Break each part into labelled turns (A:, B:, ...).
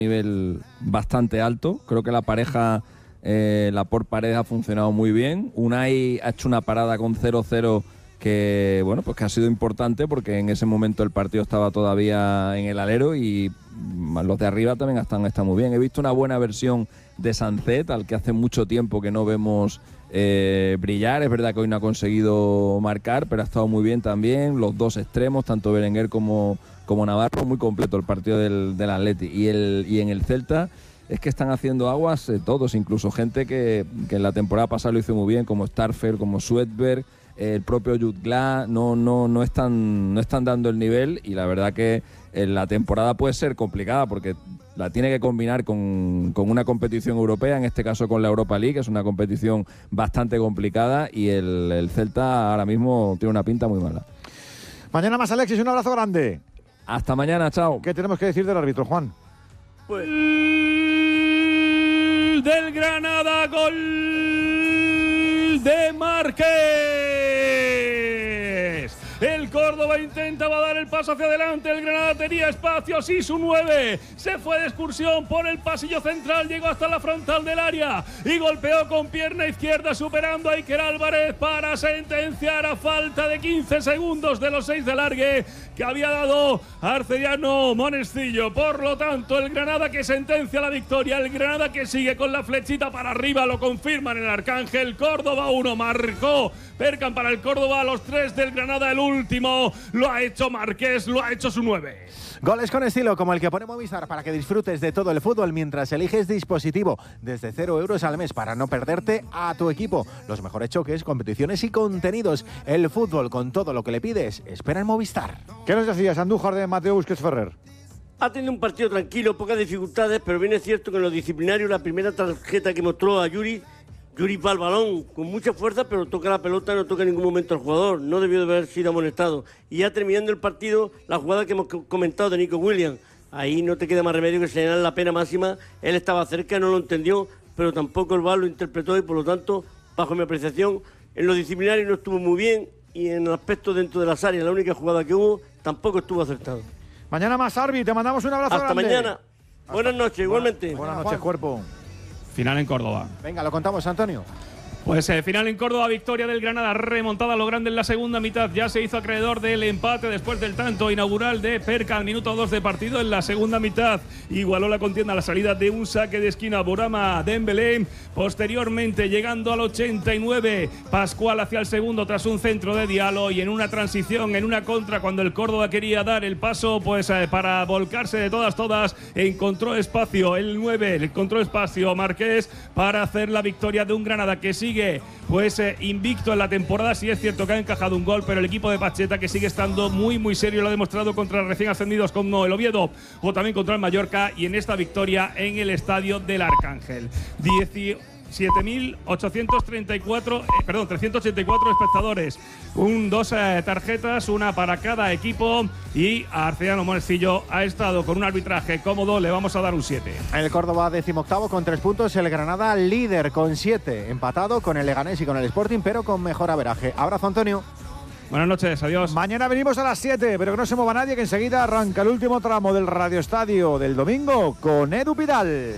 A: nivel bastante alto. Creo que la pareja Laporte-Paredes ha funcionado muy bien. Unai ha hecho una parada con 0-0 que, bueno, pues que ha sido importante porque en ese momento el partido estaba todavía en el alero y los de arriba también están muy bien. He visto una buena versión de Sancet, al que hace mucho tiempo que no vemos brillar. Es verdad que hoy no ha conseguido marcar, pero ha estado muy bien también. Los dos extremos, tanto Berenguer como Navarro, muy completo el partido del Atleti. Y en el Celta es que están haciendo aguas todos, incluso gente que en la temporada pasada lo hizo muy bien, como Starfer, como Svedberg, el propio Jutgla, no están dando el nivel, y la verdad que la temporada puede ser complicada porque la tiene que combinar con una competición europea, en este caso con la Europa League, que es una competición bastante complicada, y el Celta ahora mismo tiene una pinta muy mala.
B: Mañana más, Alexis, un abrazo grande.
A: Hasta mañana, chao.
B: ¿Qué tenemos que decir del árbitro, Juan?
C: Pues del Granada, gol de Márquez. El Córdoba intentaba dar el paso hacia adelante, el Granada tenía espacio, sí, su 9 se fue de excursión por el pasillo central, llegó hasta la frontal del área y golpeó con pierna izquierda superando a Iker Álvarez para sentenciar a falta de 15 segundos de los 6 de largue que había dado Arcediano Monestillo. Por lo tanto, el Granada que sentencia la victoria, el Granada que sigue con la flechita para arriba, lo confirman en el Arcángel. Córdoba 1, marcó Perkan para el Córdoba, a los 3 del Granada, el último lo ha hecho Márquez, lo ha hecho su 9.
B: Goles con estilo como el que pone Movistar para que disfrutes de todo el fútbol mientras eliges dispositivo desde 0 euros al mes para no perderte a tu equipo. Los mejores choques, competiciones y contenidos. El fútbol con todo lo que le pides. Espera en Movistar. ¿Qué nos decías, Andújar, de Mateo Busquets Ferrer?
D: Ha tenido un partido tranquilo, pocas dificultades, pero bien es cierto que en lo disciplinario la primera tarjeta que mostró a Yuri va al balón con mucha fuerza, pero toca la pelota, no toca en ningún momento al jugador. No debió de haber sido amonestado. Y ya terminando el partido, la jugada que hemos comentado de Nico Williams, ahí no te queda más remedio que señalar la pena máxima. Él estaba cerca, no lo entendió, pero tampoco el VAR lo interpretó y por lo tanto, bajo mi apreciación, en lo disciplinario no estuvo muy bien y en el aspecto dentro de las áreas, la única jugada que hubo, tampoco estuvo acertado.
B: Mañana más, Arbi, te mandamos un abrazo
D: grande. Hasta mañana. Buenas noches, igualmente.
B: Buenas noches, cuerpo.
C: Final en Córdoba.
B: Venga, lo contamos, Antonio.
C: Pues final en Córdoba, victoria del Granada, remontada a lo grande en la segunda mitad. Ya se hizo acreedor del empate después del tanto inaugural de Perkan al minuto 2 de partido. En la segunda mitad igualó la contienda a la salida de un saque de esquina Borama Dembélé. Posteriormente, llegando al 89, Pascual hacia el segundo tras un centro de Diallo y en una transición, en una contra, cuando el Córdoba quería dar el paso pues para volcarse de todas, encontró espacio el 9, encontró espacio Márquez para hacer la victoria de un Granada que sigue pues invicto en la temporada. Sí es cierto que ha encajado un gol, pero el equipo de Pacheta, que sigue estando muy serio, lo ha demostrado contra recién ascendidos como el Oviedo o también contra el Mallorca, y en esta victoria en el estadio del Arcángel. 384 espectadores, dos tarjetas, una para cada equipo, y a Arcediano Monestillo ha estado con un arbitraje cómodo, le vamos a dar un 7.
B: El Córdoba 18º con 3 puntos, el Granada líder con 7, empatado con el Leganés y con el Sporting, pero con mejor averaje. Abrazo, Antonio.
C: Buenas noches, adiós.
B: Mañana venimos a las 7, pero que no se mueva nadie, que enseguida arranca el último tramo del Radio Estadio del domingo con Edu Pidal.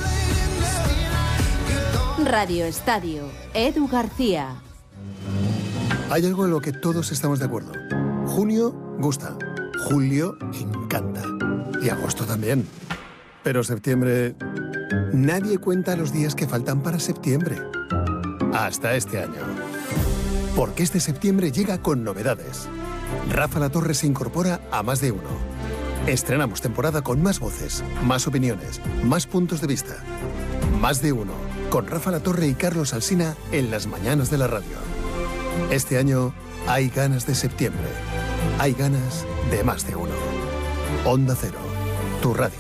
E: Radio Estadio, Edu García.
F: Hay algo en lo que todos estamos de acuerdo. Junio gusta, julio encanta y agosto también. Pero septiembre, nadie cuenta los días que faltan para septiembre. Hasta este año. Porque este septiembre llega con novedades. Rafa Latorre se incorpora a Más de Uno. Estrenamos temporada con más voces, más opiniones, más puntos de vista. Más de Uno, con Rafa Latorre y Carlos Alsina en las mañanas de la radio. Este año hay ganas de septiembre. Hay ganas de Más de Uno. Onda Cero, tu radio.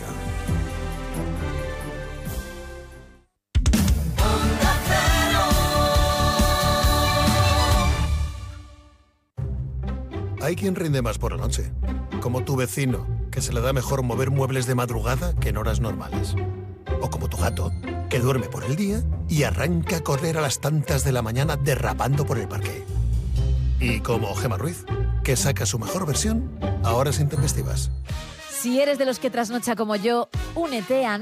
F: Hay quien rinde más por la noche, como tu vecino, que se le da mejor mover muebles de madrugada que en horas normales. O como tu gato, que duerme por el día y arranca a correr a las tantas de la mañana derrapando por el parque. Y como Gemma Ruiz, que saca su mejor versión a horas intempestivas.
G: Si eres de los que trasnocha como yo, únete a